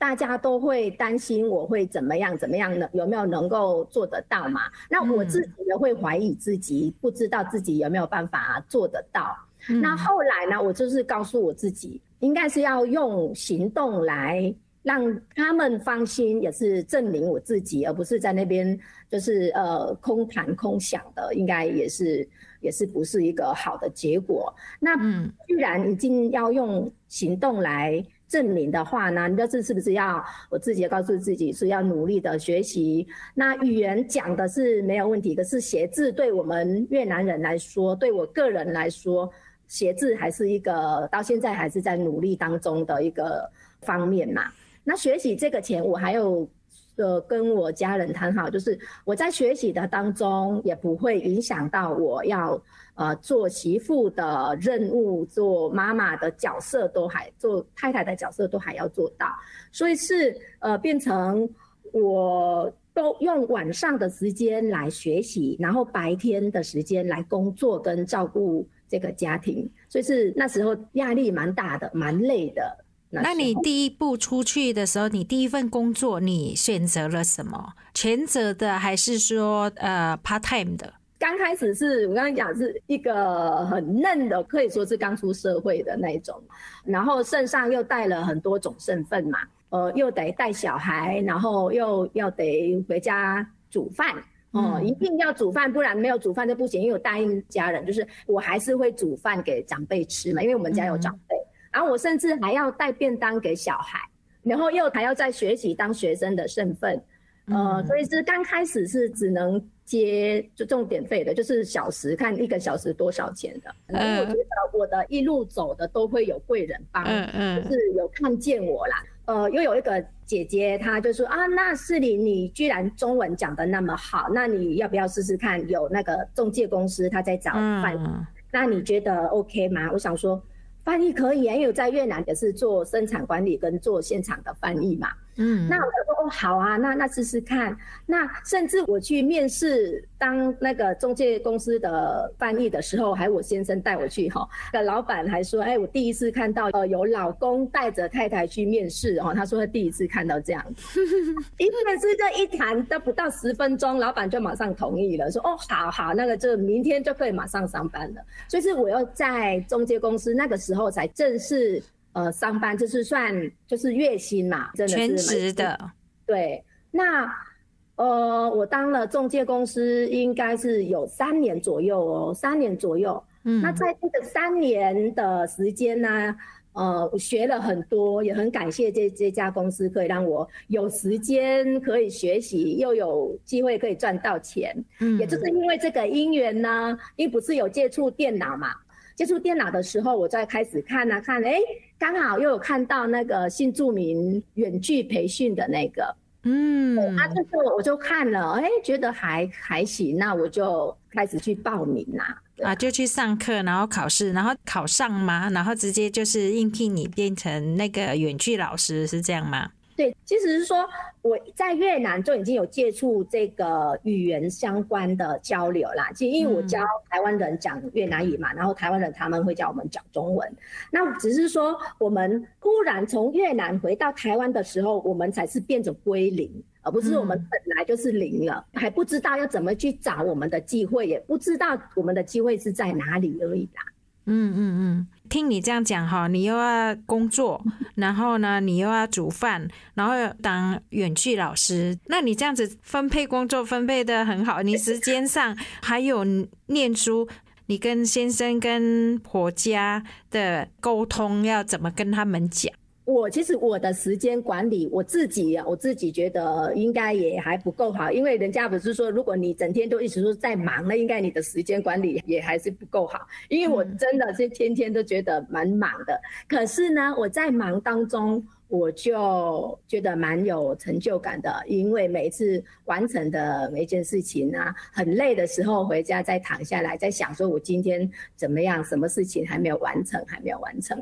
大家都会担心我会怎么样呢？有没有能够做得到嘛？那我自己也会怀疑自己，不知道自己有没有办法做得到。那后来呢，我就是告诉我自己，应该是要用行动来让他们放心，也是证明我自己，而不是在那边就是空谈空想的，应该也是不是一个好的结果。那既然已经要用行动来证明的话呢，就是是不是要我自己告诉自己是要努力的学习？那语言讲的是没有问题，可是写字对我们越南人来说，对我个人来说，写字还是一个到现在还是在努力当中的一个方面嘛。那学习这个前，我还有跟我家人谈好，就是我在学习的当中也不会影响到我要做媳妇的任务，做妈妈的角色做太太的角色都还要做到，所以是变成我都用晚上的时间来学习，然后白天的时间来工作跟照顾这个家庭，所以是那时候压力蛮大的，蛮累的。 那你第一步出去的时候，你第一份工作你选择了什么？全职的还是说part time 的？ 刚开始是我刚才讲是一个很嫩的，可以说是刚出社会的那种，然后身上又带了很多种身份嘛，又得带小孩，然后又要得回家煮饭。一定要煮饭，不然没有煮饭就不行。因为我答应家人，就是我还是会煮饭给长辈吃嘛，因为我们家有长辈。然后我甚至还要带便当给小孩，然后又还要在学习当学生的身份，所以是刚开始是只能接就重点费的，就是小时看1个小时多少钱的。我觉得我的一路走的都会有贵人帮，就是有看见我啦。又有一个姐姐，她就说啊，那世林你居然中文讲得那么好，那你要不要试试看？有那个中介公司他在找翻译，那你觉得 OK 吗？我想说。翻译可以，因为我在越南也是做生产管理跟做现场的翻译嘛。那我就说好啊，那试试看。那甚至我去面试当那个中介公司的翻译的时候，还我先生带我去老板还说，我第一次看到有老公带着太太去面试他说他第一次看到这样。一面试这一谈都不到10分钟，老板就马上同意了，说好，那个就明天就可以马上上班了。所以是我要在中介公司那个时候才正式上班，就是算就是月薪嘛，真的是全职的。 对，那我当了中介公司应该是有3年左右3年左右。那在这个3年的时间呢，我学了很多，也很感谢这家公司可以让我有时间可以学习，又有机会可以赚到钱。也就是因为这个因缘呢，因为不是有接触电脑嘛。接触电脑的时候，我再开始看，刚好又有看到那个新住民远距培训的那个，这时候我就看了，觉得还行，那我就开始去报名就去上课，然后考试，然后考上吗？然后直接就是应聘你变成那个远距老师，是这样吗？ 对，其实是说我在越南就已经有接触这个语言相关的交流啦。其实因为我教台湾人讲越南语嘛，然后台湾人他们会教我们讲中文。那只是说我们忽然从越南回到台湾的时候，我们才是变成归零，而不是我们本来就是零了，还不知道要怎么去找我们的机会，也不知道我们的机会是在哪里而已啦。 听你这样讲你又要工作，然后呢你又要煮饭，然后当远距老师，那你这样子分配工作分配得很好，你时间上还有念书，你跟先生跟婆家的沟通要怎么跟他们讲？ 其实我的时间管理，我自己觉得应该也还不够好，因为人家不是说如果你整天都一直说在忙，那应该你的时间管理也还是不够好。因为我真的是天天都觉得蛮忙的，可是呢我在忙当中我就觉得蛮有成就感的，因为每次完成的每一件事情很累的时候回家再躺下来再想说我今天怎么样，什么事情还没有完成。